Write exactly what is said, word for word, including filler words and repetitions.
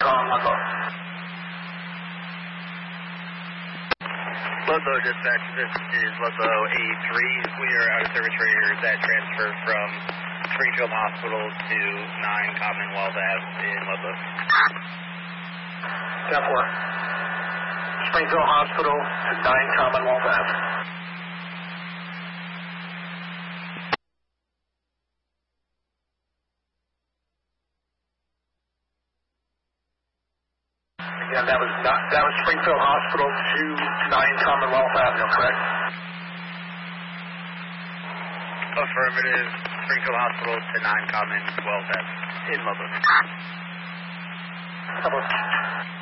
on Ludlow. Ludlow dispatch, this is Ludlow A three. We are out of service radar that transfer from Springfield Hospital to nine Commonwealth Avenue in Ludlow. ten four. Springfield Hospital to nine Commonwealth Avenue. Again, that was not, that was Springfield Hospital to nine Commonwealth Avenue, correct? Affirmative. Springfield Hospital to nine Commonwealth Avenue in Ludlow. How about